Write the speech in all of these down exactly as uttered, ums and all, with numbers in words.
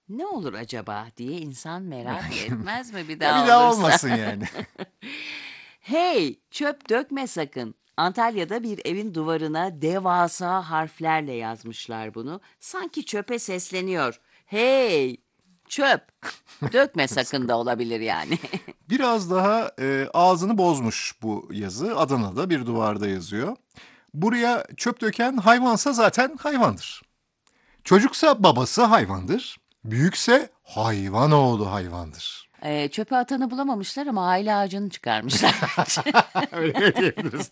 Ne olur acaba diye insan merak etmez mi bir Ya bir daha daha olursa? olmasın yani. Hey, çöp dökme sakın. Antalya'da bir evin duvarına devasa harflerle yazmışlar bunu. Sanki çöpe sesleniyor. Hey, çöp, dökme sakın da olabilir yani. Biraz daha e, ağzını bozmuş bu yazı. Adana'da bir duvarda yazıyor. Buraya çöp döken hayvansa zaten hayvandır. Çocuksa babası hayvandır. Büyükse hayvan oğlu hayvandır. Ee, çöpe atanı bulamamışlar ama aile ağacını çıkarmışlar. Öyle diyebiliriz.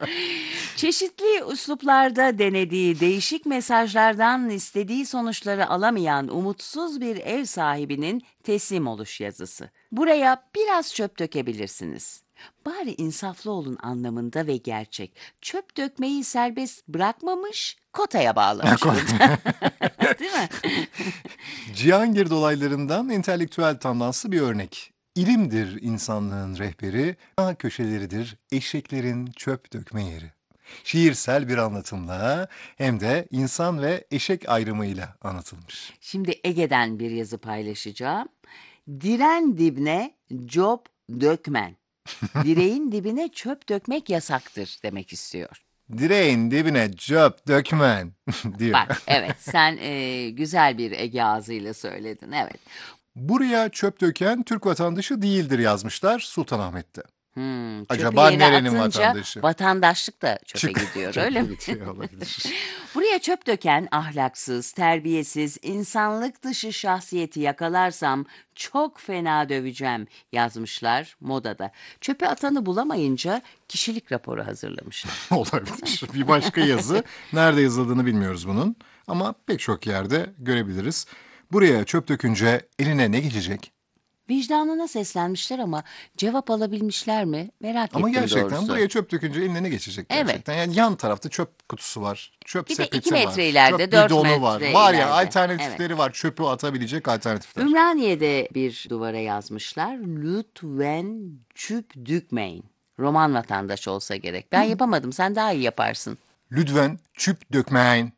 Çeşitli üsluplarda denediği değişik mesajlardan istediği sonuçları alamayan umutsuz bir ev sahibinin teslim oluş yazısı. Buraya biraz çöp dökebilirsiniz. Bari insaflı olun anlamında ve gerçek. Çöp dökmeyi serbest bırakmamış, kotaya bağlamış burada. Değil mi? Cihangir dolaylarından entelektüel tandanslı bir örnek. İlimdir insanlığın rehberi, dağ köşeleridir eşeklerin çöp dökme yeri. Şiirsel bir anlatımla hem de insan ve eşek ayrımıyla anlatılmış. Şimdi Ege'den bir yazı paylaşacağım. Diren dibine cop dökmen. Direğin dibine çöp dökmek yasaktır demek istiyor. Direğin dibine çöp dökmen diyor. Bak evet sen e, güzel bir Ege ağzıyla söyledin evet. Buraya çöp döken Türk vatandaşı değildir yazmışlar Sultanahmet'te. Hmm, çöpü Acaba yere nerenin atınca vatandaşı? vatandaşlık da çöpe Çık. gidiyor Çöpe öyle mi? gidiyor olabilir. Buraya çöp döken ahlaksız, terbiyesiz, insanlık dışı şahsiyeti yakalarsam çok fena döveceğim yazmışlar modada. Çöpe atanı bulamayınca kişilik raporu hazırlamışlar. Olabilir. Bir başka yazı. Nerede yazıldığını bilmiyoruz bunun. Ama pek çok yerde görebiliriz. Buraya çöp dökünce eline ne geçecek? Vicdanına seslenmişler ama cevap alabilmişler mi? Merak Ama ettim gerçekten doğrusu. buraya çöp dökünce eline ne geçecek Evet. gerçekten? Yani yan tarafta çöp kutusu var, çöp Bir de iki sepeti metre var, ileride, çöp dört bidonu var. metre Var ya ileride. Evet. alternatifleri var, çöpü atabilecek alternatifler. Ümraniye'de bir duvara yazmışlar. Lütfen çüp dükmeyin. Roman vatandaşı olsa gerek. Ben yapamadım, sen daha iyi yaparsın. Lütfen çöp dökmeyin.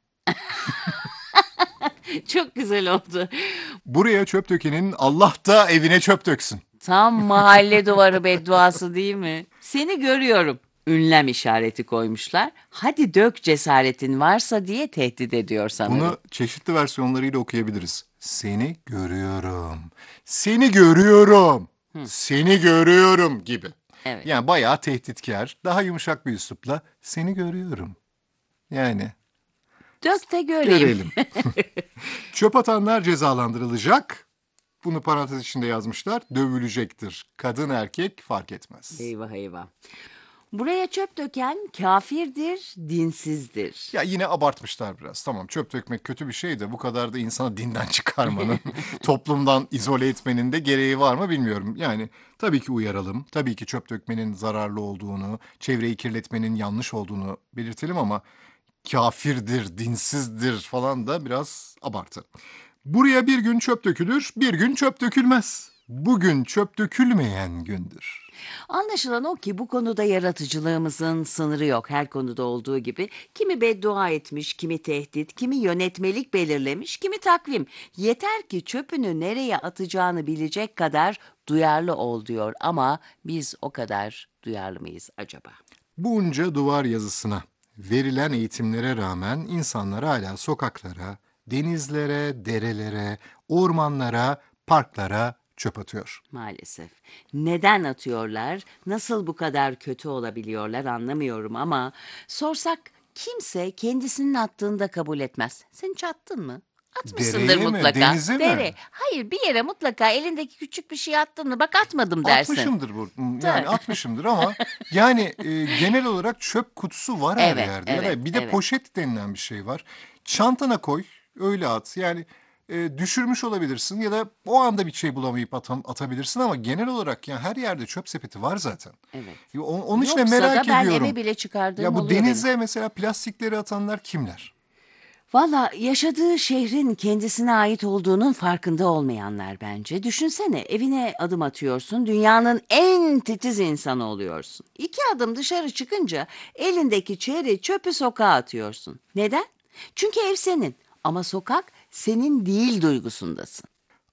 Çok güzel oldu. Buraya çöp dökenin Allah da evine çöp döksün. Tam mahalle duvarı bedduası değil mi? Seni görüyorum. Ünlem işareti koymuşlar. Hadi dök cesaretin varsa diye tehdit ediyor sanırım. Bunu çeşitli versiyonlarıyla okuyabiliriz. Seni görüyorum. Seni görüyorum. Seni görüyorum gibi. Evet. Yani bayağı tehditkar, daha yumuşak bir üslupla seni görüyorum. Yani Dök de göreyim. görelim. Çöp atanlar cezalandırılacak. Bunu parantez içinde yazmışlar. Dövülecektir. Kadın erkek fark etmez. Eyvah eyvah. Buraya çöp döken kafirdir, dinsizdir. Ya yine abartmışlar biraz. Tamam çöp dökmek kötü bir şey de bu kadar da insanı dinden çıkarmanın, toplumdan izole etmenin de gereği var mı bilmiyorum. Yani tabii ki uyaralım. Tabii ki çöp dökmenin zararlı olduğunu, çevreyi kirletmenin yanlış olduğunu belirtelim ama kafirdir, dinsizdir falan da biraz abartı. Buraya bir gün çöp dökülür, bir gün çöp dökülmez. Bugün çöp dökülmeyen gündür. Anlaşılan o ki bu konuda yaratıcılığımızın sınırı yok her konuda olduğu gibi. Kimi beddua etmiş, kimi tehdit, kimi yönetmelik belirlemiş, kimi takvim. Yeter ki çöpünü nereye atacağını bilecek kadar duyarlı ol diyor ama biz o kadar duyarlı mıyız acaba? Bunca duvar yazısına, verilen eğitimlere rağmen insanlar hala sokaklara, denizlere, derelere, ormanlara, parklara çöp atıyor. Maalesef. Neden atıyorlar? Nasıl bu kadar kötü olabiliyorlar anlamıyorum ama sorsak kimse kendisinin attığını da kabul etmez. Sen hiç attın mı? Atmışsındır Dereye mi, mutlaka. denize mi? Dere. Hayır bir yere mutlaka elindeki küçük bir şey attın mı? Bak atmadım dersin. Atmışımdır bu. Yani Tabii. atmışımdır ama yani e, genel olarak çöp kutusu var her Evet, yerde. Ya evet, da bir de evet. poşet denilen bir şey var. Çantana koy, öyle at. Yani e, düşürmüş olabilirsin ya da o anda bir şey bulamayıp atam, atabilirsin ama genel olarak yani her yerde çöp sepeti var zaten. Evet. Ya on- Onun için de Yoksa merak da ben ediyorum. eve bile çıkardığım Ya bu oluyor benim. denize mesela plastikleri atanlar kimler? Valla yaşadığı şehrin kendisine ait olduğunun farkında olmayanlar bence. Düşünsene evine adım atıyorsun, dünyanın en titiz insanı oluyorsun. İki adım dışarı çıkınca elindeki çeri çöpü sokağa atıyorsun. Neden? Çünkü ev senin ama sokak senin değil duygusundasın.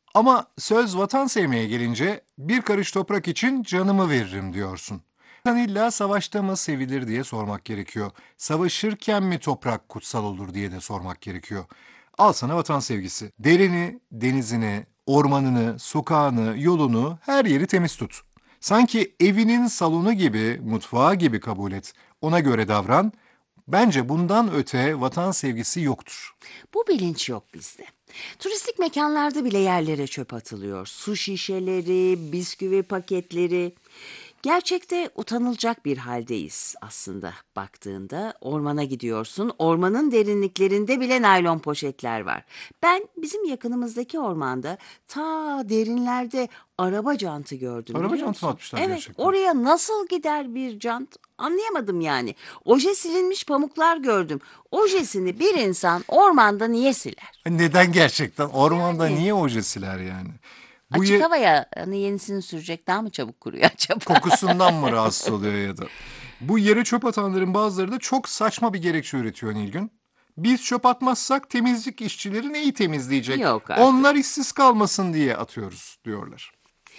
Ama söz vatan sevmeye gelince bir karış toprak için canımı veririm diyorsun. Sen illa savaşta mı sevilir diye sormak gerekiyor. Savaşırken mi toprak kutsal olur diye de sormak gerekiyor. Al sana vatan sevgisi. Derini, denizini, ormanını, sokağını, yolunu, her yeri temiz tut. Sanki evinin salonu gibi, mutfağı gibi kabul et. Ona göre davran. Bence bundan öte vatan sevgisi yoktur. Bu bilinç yok bizde. Turistik mekanlarda bile yerlere çöp atılıyor. Su şişeleri, bisküvi paketleri. Gerçekte utanılacak bir haldeyiz aslında baktığında. Ormana gidiyorsun, ormanın derinliklerinde bile naylon poşetler var. Ben bizim yakınımızdaki ormanda ta derinlerde araba jantı gördüm, Araba biliyor jantı mı musun? atmışlar Evet, gerçekten? oraya nasıl gider bir jant? Anlayamadım yani. Oje silinmiş pamuklar gördüm. Ojesini bir insan ormanda niye siler? Neden gerçekten? Ormanda Yani niye oje siler yani? Bu açık ye- havaya hani yenisini sürecek daha mı çabuk kuruyor acaba? kokusundan mı rahatsız oluyor ya da? Bu yere çöp atanların bazıları da çok saçma bir gerekçe üretiyor Nilgün. Biz çöp atmazsak temizlik işçileri neyi temizleyecek? Yok artık. Onlar işsiz kalmasın diye atıyoruz diyorlar.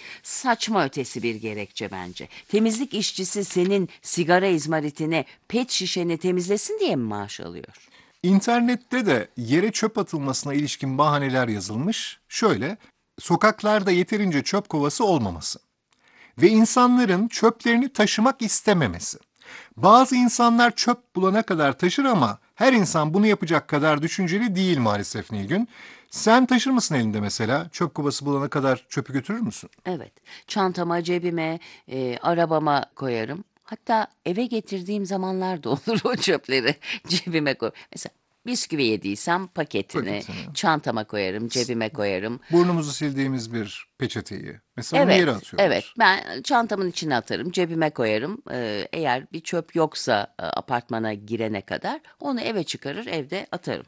Saçma ötesi bir gerekçe bence. Temizlik işçisi senin sigara izmaritini, pet şişeni temizlesin diye mi maaş alıyor? İnternette de yere çöp atılmasına ilişkin bahaneler yazılmış. Şöyle, sokaklarda yeterince çöp kovası olmaması ve insanların çöplerini taşımak istememesi. Bazı insanlar çöp bulana kadar taşır ama her insan bunu yapacak kadar düşünceli değil maalesef Nilgün. Sen taşır mısın elinde mesela? Çöp kovası bulana kadar çöpü götürür müsün? Evet, çantama, cebime, e, arabama koyarım. Hatta eve getirdiğim zamanlar da olur o çöpleri cebime koy. Mesela bisküvi yediysem paketini Paketini. çantama koyarım, cebime koyarım. Burnumuzu sildiğimiz bir peçeteyi. Mesela onu yere Evet, evet. atıyorlar. Ben çantamın içine atarım, cebime koyarım. Ee, eğer bir çöp yoksa e, apartmana girene kadar onu eve çıkarır, evde atarım.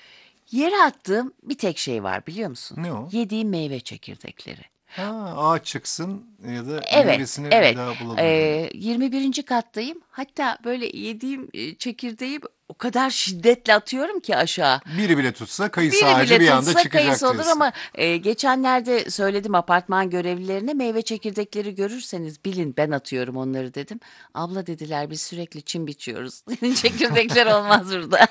Yere attığım bir tek şey var, biliyor musun? Ne o? Yediğim meyve çekirdekleri. Ha, ağaç çıksın ya da Evet, meyvesini bir evet. daha bulalım diye. Ee, yirmi birinci kattayım. Hatta böyle yediğim e, çekirdeği o kadar şiddetle atıyorum ki aşağı. Biri bile tutsa kayısı Biri ağacı bile bir anda tutsa çıkacak kayısı olur diyorsun. ama e, geçenlerde söyledim apartman görevlilerine, meyve çekirdekleri görürseniz bilin ben atıyorum onları dedim. Abla dediler, biz sürekli çim biçiyoruz. Senin çekirdekler olmaz burada.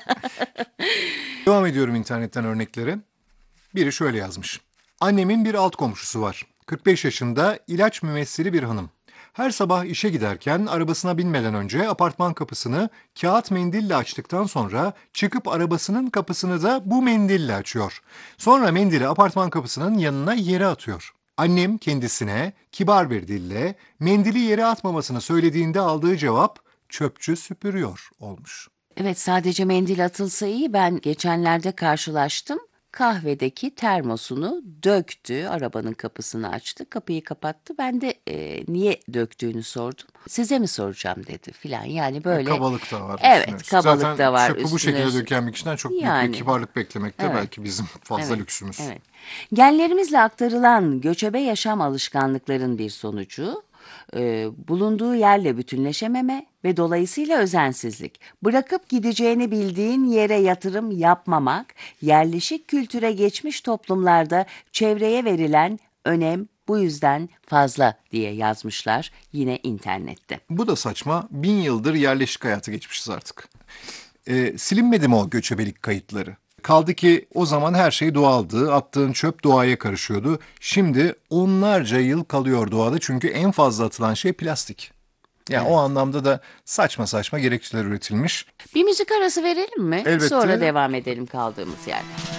Devam ediyorum internetten örneklere. Biri şöyle yazmış. Annemin bir alt komşusu var. kırk beş yaşında ilaç mümessili bir hanım. Her sabah işe giderken arabasına binmeden önce apartman kapısını kağıt mendille açtıktan sonra çıkıp arabasının kapısını da bu mendille açıyor. Sonra mendili apartman kapısının yanına yere atıyor. Annem kendisine kibar bir dille mendili yere atmamasını söylediğinde aldığı cevap çöpçü süpürüyor olmuş. Evet, sadece mendil atılsa iyi. Ben geçenlerde karşılaştım. Kahvedeki termosunu döktü, arabanın kapısını açtı, kapıyı kapattı. Ben de e, niye döktüğünü sordum. Size mi soracağım dedi filan. Yani E, böyle kabalık da var evet, üstüne üstlük. kabalık Zaten da var çöpü bu üstüne şekilde üstlük. döken bir kişiden çok büyük bir Yani kibarlık beklemek de evet. belki bizim fazla Evet, lüksümüz. evet. Genlerimizle aktarılan göçebe yaşam alışkanlıkların bir sonucu, e, bulunduğu yerle bütünleşememe ve dolayısıyla özensizlik. Bırakıp gideceğini bildiğin yere yatırım yapmamak, yerleşik kültüre geçmiş toplumlarda çevreye verilen önem bu yüzden fazla diye yazmışlar yine internette. Bu da saçma. Bin yıldır yerleşik hayata geçmişiz artık. E, silinmedi mi o göçebelik kayıtları? Kaldı ki o zaman her şey doğaldı. Attığın çöp doğaya karışıyordu. Şimdi onlarca yıl kalıyor doğada çünkü en fazla atılan şey plastik. Yani o anlamda da saçma saçma gerekçeler üretilmiş. Bir müzik arası verelim mi? Elbette. Sonra devam edelim kaldığımız yerden.